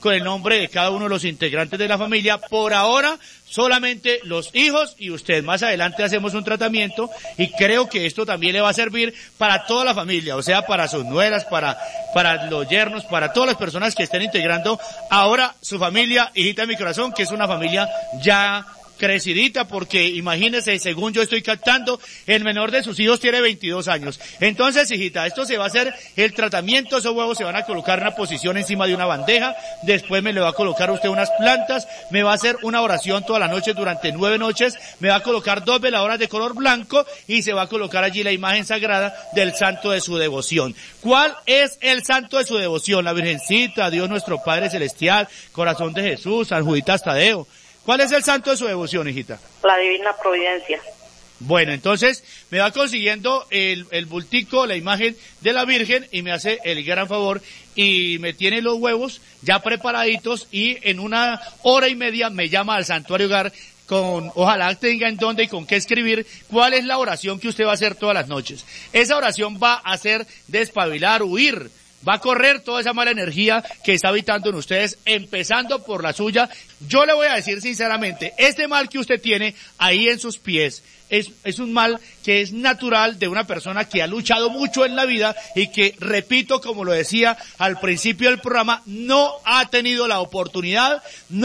con el nombre de cada uno de los integrantes de la familia. Por ahora, solamente los hijos y usted. Más adelante hacemos un tratamiento y creo que esto también le va a servir para toda la familia, o sea, para sus nueras, para los yernos, para todas las personas que estén integrando ahora su familia, hijita de mi corazón, que es una familia ya crecidita, porque imagínese, según yo estoy captando, el menor de sus hijos tiene 22 años. Entonces, hijita, esto se va a hacer el tratamiento, esos huevos se van a colocar en una posición encima de una bandeja, después me le va a colocar usted unas plantas, me va a hacer una oración toda la noche durante 9 noches, me va a colocar 2 veladoras de color blanco y se va a colocar allí la imagen sagrada del santo de su devoción. ¿Cuál es el santo de su devoción? La Virgencita, Dios nuestro Padre Celestial, Corazón de Jesús, San Juditas Tadeo. ¿Cuál es el santo de su devoción, hijita? La Divina Providencia. Bueno, entonces me va consiguiendo el bultico, la imagen de la Virgen, y me hace el gran favor y me tiene los huevos ya preparaditos, y en 1 hora y media me llama al Santuario Hogar con, ojalá tenga en dónde y con qué escribir, cuál es la oración que usted va a hacer todas las noches. Esa oración va a hacer despabilar, huir, va a correr toda esa mala energía que está habitando en ustedes, empezando por la suya. Yo le voy a decir sinceramente, este mal que usted tiene ahí en sus pies, es un mal que es natural de una persona que ha luchado mucho en la vida y que, repito, como lo decía al principio del programa, no ha tenido la oportunidad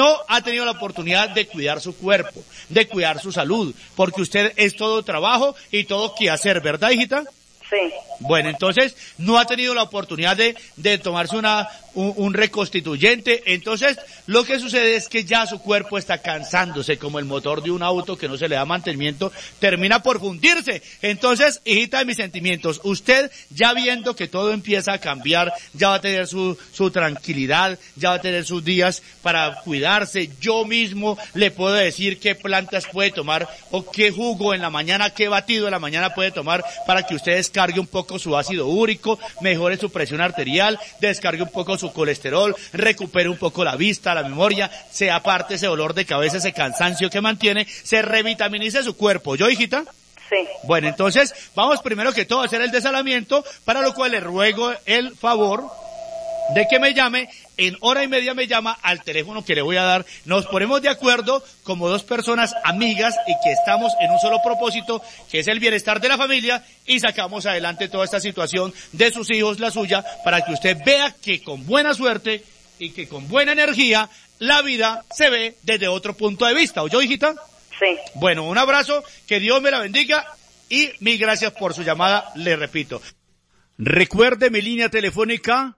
de cuidar su cuerpo, de cuidar su salud, porque usted es todo trabajo y todo quehacer, ¿verdad, hijita? Sí. Bueno, entonces no ha tenido la oportunidad de tomarse un reconstituyente. Entonces lo que sucede es que ya su cuerpo está cansándose, como el motor de un auto que no se le da mantenimiento, termina por fundirse. Entonces, hijita de mis sentimientos, usted ya viendo que todo empieza a cambiar, ya va a tener su tranquilidad, ya va a tener sus días para cuidarse. Yo mismo le puedo decir qué plantas puede tomar o qué jugo en la mañana, qué batido en la mañana puede tomar para que usted descargue un poco su ácido úrico, mejore su presión arterial, descargue un poco su colesterol, recupere un poco la vista, la memoria, se aparte ese dolor de cabeza, ese cansancio que mantiene, se revitaminice su cuerpo. ¿Yo, hijita? Sí. Bueno, entonces vamos primero que todo a hacer el desalamiento, para lo cual le ruego el favor de que me llame. En 1 hora y media me llama al teléfono que le voy a dar. Nos ponemos de acuerdo como 2 personas amigas y que estamos en un solo propósito, que es el bienestar de la familia, y sacamos adelante toda esta situación de sus hijos, la suya, para que usted vea que con buena suerte y que con buena energía la vida se ve desde otro punto de vista. ¿Oyó, hijita? Sí. Bueno, un abrazo, que Dios me la bendiga y mil gracias por su llamada, le repito. Recuerde mi línea telefónica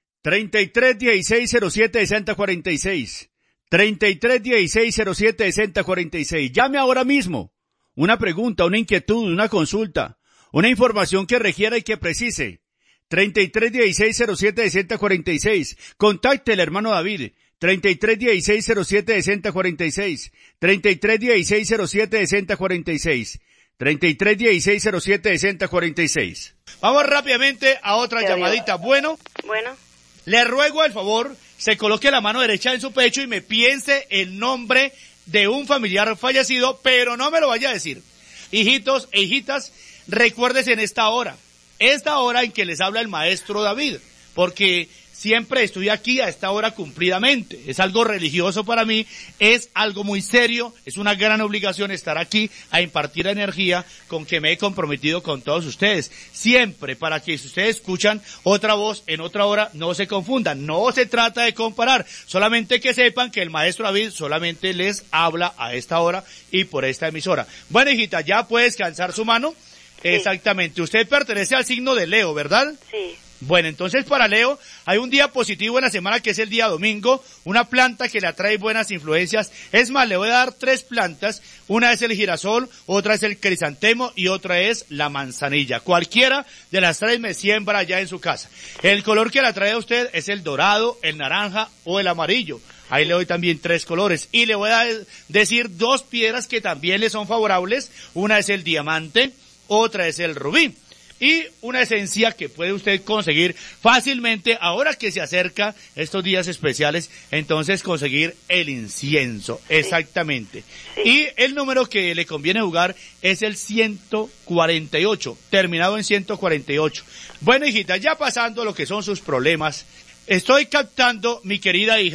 3316076046. 3316076046. Llame ahora mismo. Una pregunta, una inquietud, una consulta, una información que requiera y que precise. 3316076046. Contacte al hermano David. 3316076046. 3316076046. 3316076046. Vamos rápidamente a otra llamadita. Bueno. Le ruego el favor, se coloque la mano derecha en su pecho y me piense el nombre de un familiar fallecido, pero no me lo vaya a decir. Hijitos e hijitas, recuérdese en esta hora en que les habla el maestro David, porque siempre estoy aquí a esta hora cumplidamente. Es algo religioso para mí, es algo muy serio, es una gran obligación estar aquí a impartir la energía con que me he comprometido con todos ustedes. Siempre, para que si ustedes escuchan otra voz en otra hora, no se confundan. No se trata de comparar, solamente que sepan que el maestro David solamente les habla a esta hora y por esta emisora. Bueno, hijita, ya puede descansar su mano. Sí. Exactamente. Usted pertenece al signo de Leo, ¿verdad? Sí. Bueno, entonces para Leo hay un día positivo en la semana, que es el día domingo, una planta que le atrae buenas influencias. Es más, le voy a dar 3 plantas, una es el girasol, otra es el crisantemo y otra es la manzanilla. Cualquiera de las 3 me siembra ya en su casa. El color que le atrae a usted es el dorado, el naranja o el amarillo. Ahí le doy también 3 colores. Y le voy a decir 2 piedras que también le son favorables. Una es el diamante, otra es el rubí. Y una esencia que puede usted conseguir fácilmente ahora que se acerca estos días especiales, entonces conseguir el incienso, exactamente. Sí. Y el número que le conviene jugar es el 148, terminado en 148. Bueno, hijita, ya pasando lo que son sus problemas, estoy captando, mi querida hija,